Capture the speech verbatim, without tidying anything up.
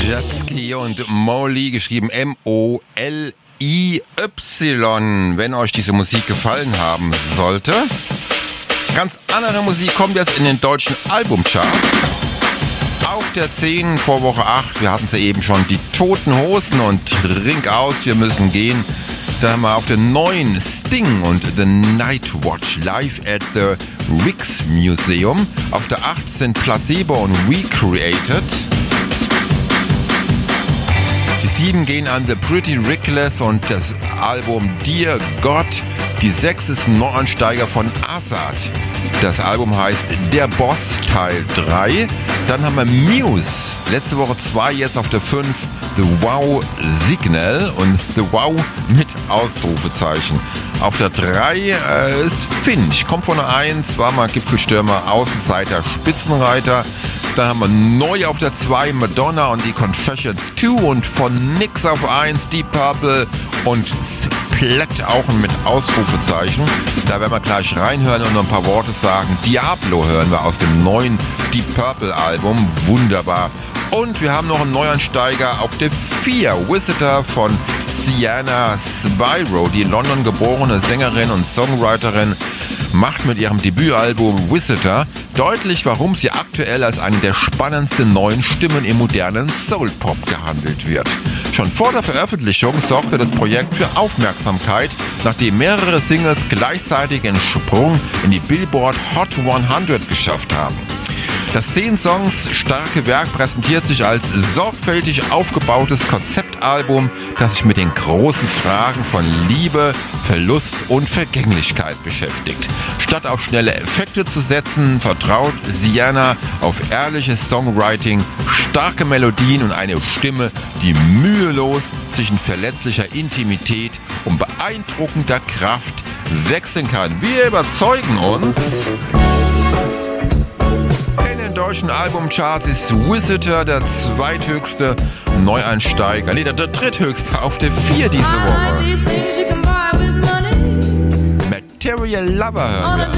Jetski und Molly, geschrieben M O L I Y. Wenn euch diese Musik gefallen haben sollte. Ganz andere Musik kommt jetzt in den deutschen Albumcharts. Auf der zehn vor Woche acht, wir hatten es ja eben schon, die Toten Hosen und Trink aus, wir müssen gehen. Dann haben wir auf der neun Sting und The Night Watch live at the Rijksmuseum. Auf der acht sind Placebo und Recreated. Die sieben gehen an The Pretty Reckless und das Album Dear God. Die sechs ist ein Neuansteiger von Assad. Das Album heißt Der Boss Teil drei. Dann haben wir Muse. Letzte Woche zwei, jetzt auf der fünf. The Wow Signal und The Wow mit Ausrufezeichen. Auf der drei äh, ist Finch. Kommt von der eins, war mal Gipfelstürmer, Außenseiter, Spitzenreiter. Dann haben wir neu auf der zwei Madonna und die Confessions zwei und von nix auf eins Deep Purple und Splat auch mit Ausrufezeichen. Da werden wir gleich reinhören und noch ein paar Worte sagen. Diablo hören wir aus dem neuen Deep Purple Album. Wunderbar. Und wir haben noch einen Neuansteiger auf der vier. Visitor von Sienna Spyro, die in London geborene Sängerin und Songwriterin, macht mit ihrem Debütalbum Visitor deutlich, warum sie aktuell als eine der spannendsten neuen Stimmen im modernen Soul-Pop gehandelt wird. Schon vor der Veröffentlichung sorgte das Projekt für Aufmerksamkeit, nachdem mehrere Singles gleichzeitig einen Sprung in die Billboard Hot hundert geschafft haben. Das zehn Songs starke Werk präsentiert sich als sorgfältig aufgebautes Konzeptalbum, das sich mit den großen Fragen von Liebe, Verlust und Vergänglichkeit beschäftigt. Statt auf schnelle Effekte zu setzen, vertraut Sienna auf ehrliches Songwriting, starke Melodien und eine Stimme, die mühelos zwischen verletzlicher Intimität und beeindruckender Kraft wechseln kann. Wir überzeugen uns. In den deutschen Albumcharts ist Visitor der zweithöchste Neueinsteiger. Nee, der, der dritthöchste auf der vier diese Woche. Material Lover hören wir.